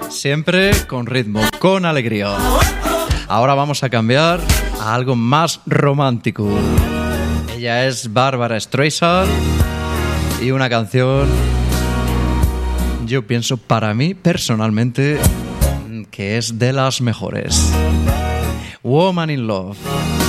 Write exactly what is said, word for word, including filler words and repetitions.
Siempre con ritmo, con alegría. Ahora vamos a cambiar a algo más romántico. Ella es Barbra Streisand y una canción, yo pienso para mí personalmente, que es de las mejores. Woman in Love.